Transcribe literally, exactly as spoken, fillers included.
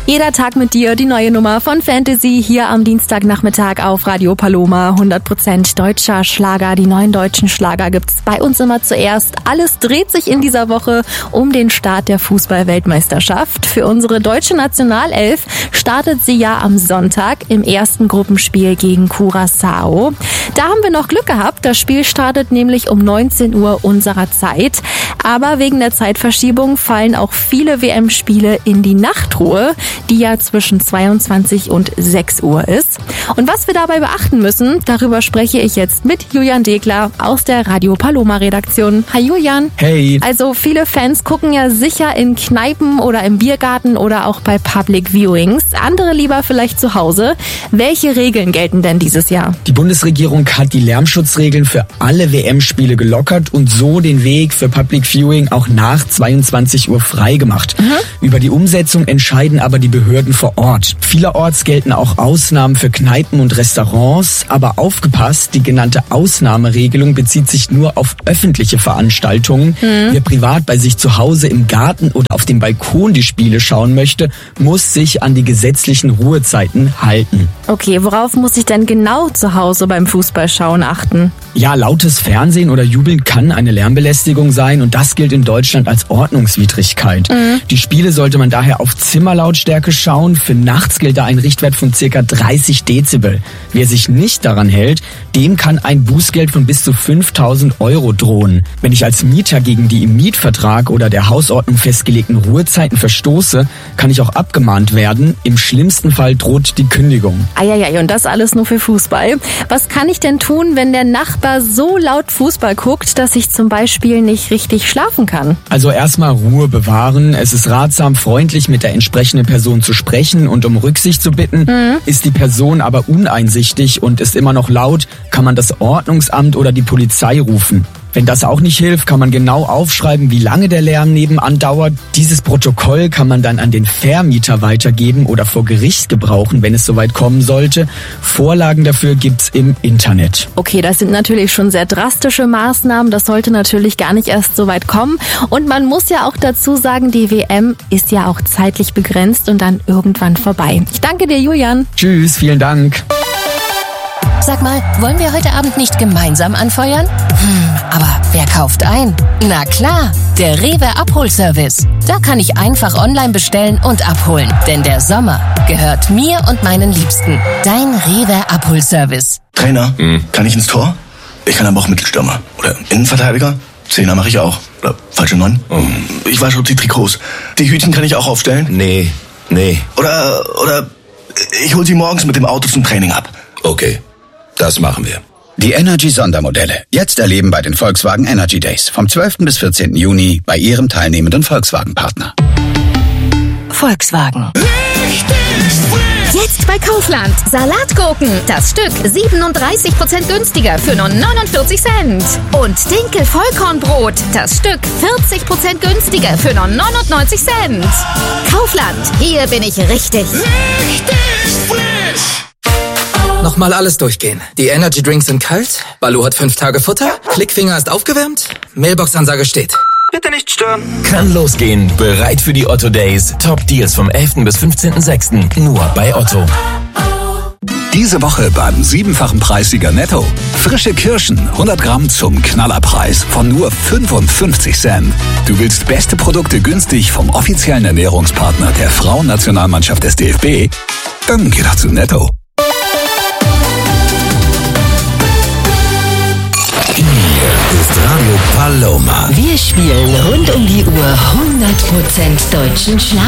Jeder Tag mit dir, die neue Nummer von Fantasy hier am Dienstagnachmittag auf Radio Paloma. hundert Prozent deutscher Schlager, die neuen deutschen Schlager gibt's bei uns immer zuerst. Alles dreht sich in dieser Woche um den Start der Fußball-Weltmeisterschaft. Für unsere deutsche Nationalelf startet sie ja am Sonntag im ersten Gruppenspiel gegen Curaçao. Da haben wir noch Glück gehabt. Das Spiel startet nämlich um neunzehn Uhr unserer Zeit. Aber wegen der Zeitverschiebung fallen auch viele W M-Spiele in die Nachtruhe, die ja zwischen zweiundzwanzig und sechs Uhr ist. Und was wir dabei beachten müssen, darüber spreche ich jetzt mit Julian Degler aus der Radio Paloma Redaktion. Hi Julian. Hey. Also viele Fans gucken ja sicher in Kneipen oder im Biergarten oder auch bei Public Viewings. Andere lieber vielleicht zu Hause. Welche Regeln gelten denn dieses Jahr? Die Bundesregierung hat die Lärmschutzregeln für alle W M-Spiele gelockert und so den Weg für Public Viewing auch nach zweiundzwanzig Uhr frei gemacht. Mhm. Über die Umsetzung entscheiden aber die Behörden vor Ort. Vielerorts gelten auch Ausnahmen für Kneipen und Restaurants, aber aufgepasst, die genannte Ausnahmeregelung bezieht sich nur auf öffentliche Veranstaltungen. Mhm. Wer privat bei sich zu Hause im Garten oder auf dem Balkon die Spiele schauen möchte, muss sich an die gesetzlichen Ruhezeiten halten. Okay, worauf muss ich denn genau zu Hause beim Fußballschauen achten? Ja, lautes Fernsehen oder Jubeln kann eine Lärmbelästigung sein und das gilt in Deutschland als Ordnungswidrigkeit. Mhm. Die Spiele sollte man daher auf Zimmerlautstärke schauen. Für nachts gilt da ein Richtwert von circa dreißig Dezibel. Wer sich nicht daran hält, dem kann ein Bußgeld von bis zu fünftausend Euro drohen. Wenn ich als Mieter gegen die im Mietvertrag oder der Hausordnung festgelegten Ruhezeiten verstoße, kann ich auch abgemahnt werden. Im schlimmsten Fall droht die Kündigung. Eieiei, und das alles nur für Fußball. Was kann ich denn tun, wenn der Nachbar so laut Fußball guckt, dass ich zum Beispiel nicht richtig schlafen kann? Also erstmal Ruhe bewahren. Es ist ratsam, freundlich mit der entsprechenden Person zu sprechen und um Rücksicht zu bitten. Mhm. Ist die Person aber uneinsichtig und ist immer noch laut, kann man das Ordnungsamt oder die Polizei rufen. Wenn das auch nicht hilft, kann man genau aufschreiben, wie lange der Lärm nebenan dauert. Dieses Protokoll kann man dann an den Vermieter weitergeben oder vor Gericht gebrauchen, wenn es soweit kommen sollte. Vorlagen dafür gibt's im Internet. Okay, das sind natürlich schon sehr drastische Maßnahmen. Das sollte natürlich gar nicht erst so weit kommen. Und man muss ja auch dazu sagen, die W M ist ja auch zeitlich begrenzt und dann irgendwann vorbei. Ich danke dir, Julian. Tschüss, vielen Dank. Sag mal, wollen wir heute Abend nicht gemeinsam anfeuern? Hm, aber wer kauft ein? Na klar, der Rewe Abholservice. Da kann ich einfach online bestellen und abholen. Denn der Sommer gehört mir und meinen Liebsten. Dein Rewe Abholservice. Trainer, hm. kann ich ins Tor? Ich kann aber auch Mittelstürmer. Oder Innenverteidiger? Zehner mache ich auch. Oder falsche Neun? Hm. Ich wasche die Trikots. Die Hütchen kann ich auch aufstellen? Nee, nee. Oder, oder ich hol sie morgens mit dem Auto zum Training ab. Okay. Das machen wir. Die Energy-Sondermodelle. Jetzt erleben bei den Volkswagen Energy Days. Vom zwölften bis vierzehnten Juni bei Ihrem teilnehmenden Volkswagen-Partner. Volkswagen. Jetzt bei Kaufland. Salatgurken. Das Stück siebenunddreißig Prozent günstiger für nur neunundvierzig Cent. Und Dinkel-Vollkornbrot. Das Stück vierzig Prozent günstiger für nur neunundneunzig Cent. Kaufland. Hier bin ich richtig. Richtig frisch. Nochmal alles durchgehen. Die Energy Drinks sind kalt, Baloo hat fünf Tage Futter, Klickfinger ist aufgewärmt, Mailbox-Ansage steht. Bitte nicht stören. Kann losgehen. Bereit für die Otto Days. Top Deals vom elften bis fünfzehnten sechsten Nur bei Otto. Diese Woche beim siebenfachen Preissieger Netto. Frische Kirschen, hundert Gramm zum Knallerpreis von nur fünfundfünfzig Cent. Du willst beste Produkte günstig vom offiziellen Ernährungspartner der Frauennationalmannschaft des D F B? Dann geh doch zu Netto. Ist Radio Paloma. Wir spielen rund um die Uhr hundert Prozent deutschen Schlager.